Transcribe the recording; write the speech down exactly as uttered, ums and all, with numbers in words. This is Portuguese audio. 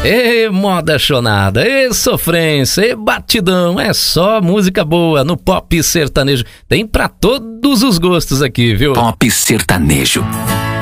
Ê, moda chonada, ê, sofrência, ê, batidão, é só música boa no pop sertanejo. Tem pra todos os gostos aqui, viu? Pop sertanejo.